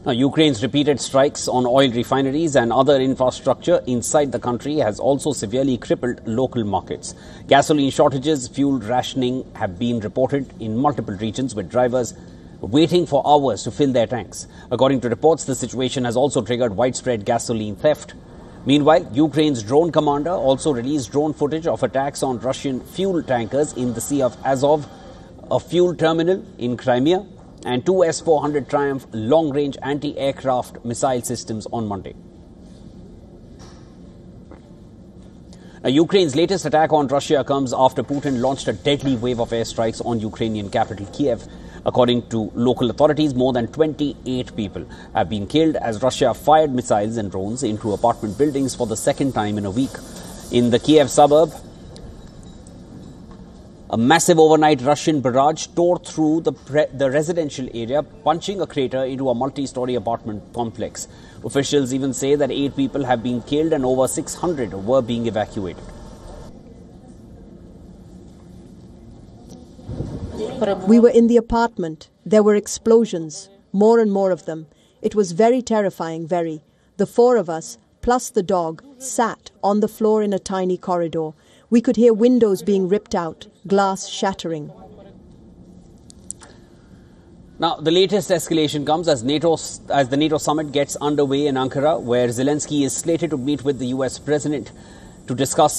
Now, Ukraine's repeated strikes on oil refineries and other infrastructure inside the country has also severely crippled local markets. Gasoline shortages, fuel rationing have been reported in multiple regions, with drivers waiting for hours to fill their tanks. According to reports, the situation has also triggered widespread gasoline theft. Meanwhile, Ukraine's drone commander also released drone footage of attacks on Russian fuel tankers in the Sea of Azov, a fuel terminal in Crimea, and two S-400 Triumph long-range anti-aircraft missile systems on Monday. Now, Ukraine's latest attack on Russia comes after Putin launched a deadly wave of airstrikes on Ukrainian capital Kiev. According to local authorities, more than 28 people have been killed as Russia fired missiles and drones into apartment buildings for the second time in a week. In the Kiev suburb, a massive overnight Russian barrage tore through the residential area, punching a crater into a multi-story apartment complex. Officials even say that 8 people have been killed and over 600 were being evacuated. We were in the apartment. There were explosions, more and more of them. It was very terrifying, very. The 4 of us, plus the dog, sat on the floor in a tiny corridor. We could hear windows being ripped out, glass shattering. Now, the latest escalation comes as the NATO summit gets underway in Ankara, where Zelensky is slated to meet with the US president to discuss